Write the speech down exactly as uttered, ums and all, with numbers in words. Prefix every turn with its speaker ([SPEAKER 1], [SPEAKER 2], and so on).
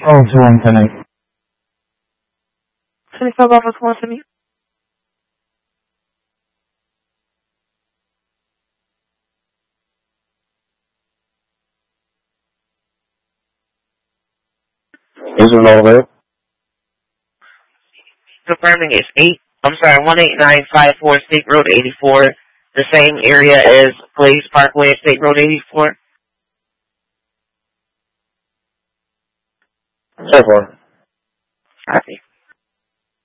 [SPEAKER 1] Oh, two one ten eight.
[SPEAKER 2] twenty-five office one to me.
[SPEAKER 3] Is it over there?
[SPEAKER 4] Confirming it's eight. I'm sorry, one eight nine five four State Road eighty-four. The same area as Blaze Parkway and State Road eighty-four.
[SPEAKER 3] So far.
[SPEAKER 4] Copy.